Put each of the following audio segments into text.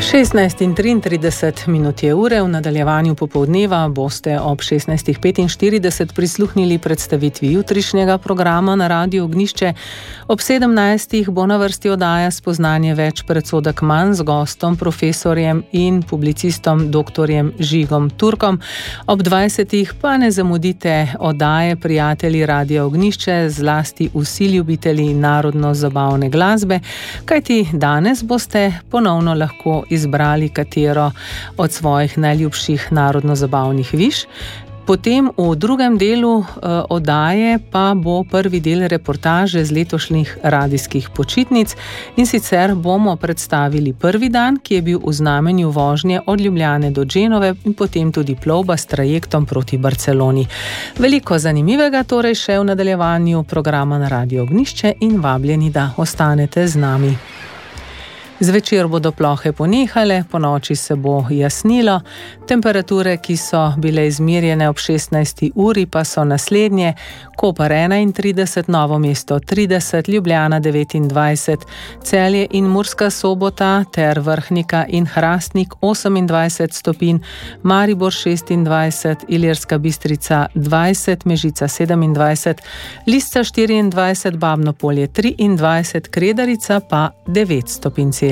16:33 je ure, v nadaljevanju popoldneva boste ob 16:45 prisluhnili predstavitvi jutrišnjega programa na Radiu Ognjišče. Ob 17. bo na vrsti oddaja Spoznanje več, predsodek manj z gostom, profesorjem in publicistom dr. Žigom Turkom. Ob 20. pa ne zamudite oddaje Prijatelji Radia Ognjišče, zlasti vsi ljubitelji narodno-zabavne glasbe, kajti danes boste ponovno lahko izbrali katero od svojih najljubših narodno-zabavnih viž. Potem v drugem delu oddaje pa bo prvi del reportaže z letošnjih radijskih počitnic, in sicer bomo predstavili prvi dan, ki je bil v znamenju vožnje od Ljubljane do Genove in potem tudi plovba s trajektom proti Barceloni. Veliko zanimivega torej še v nadaljevanju programa na Radiu Ognjišče in vabljeni, da ostanete z nami. Zvečer bodo plohe ponehale, ponoči se bo jasnilo. Temperature, ki so bile izmerjene ob 16. uri, pa so naslednje: Koper 31, Novo mesto 30, Ljubljana 29, Celje in Murska Sobota ter Vrhnika in Hrastnik 28 stopinj, Maribor 26, Ilirska Bistrica 20, Mežica 27, Lisca 24, Babno Polje 23, Kredarica pa 9 stopinj Celzija.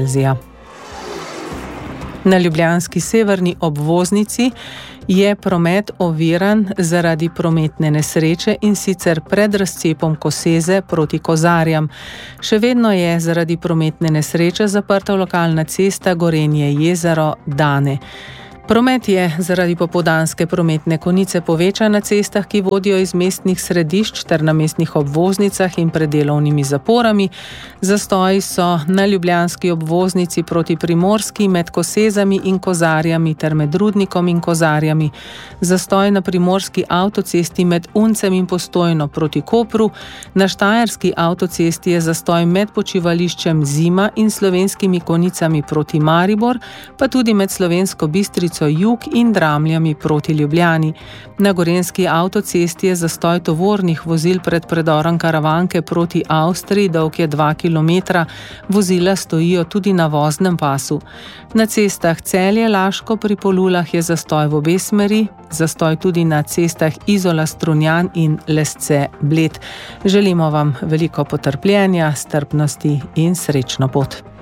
Na ljubljanski severni obvoznici je promet oviran zaradi prometne nesreče, in sicer pred razcepom Koseze proti Kozarjam. Še vedno je zaradi prometne nesreče zaprta lokalna cesta Gorenje jezero-Dane. Promet je zaradi popoldanske prometne konice povečan na cestah, ki vodijo iz mestnih središč ter na mestnih obvoznicah in pred delovnimi zaporami. Zastoji so na ljubljanski obvoznici proti Primorski med Kosezami in Kozarjami ter med Rudnikom in Kozarjami. Zastoj na primorski avtocesti med Uncem in Postojno proti Kopru. Na štajerski avtocesti je zastoj med počivališčem Zima in Slovenskimi Konicami proti Maribor, pa tudi med Slovensko Bistrico Jug in Dramljami proti Ljubljani. Na gorenjski avtocesti je zastoj tovornih vozil pred predorom Karavanke proti Avstriji, dolg je 2 kilometra, vozila stojijo tudi na voznem pasu. Na cestah Celje-Laško pri Polulah je zastoj v obe smeri, zastoj tudi na cestah Izola-Strunjan in Lesce-Bled. Želimo vam veliko potrpljenja, strpnosti in srečno pot.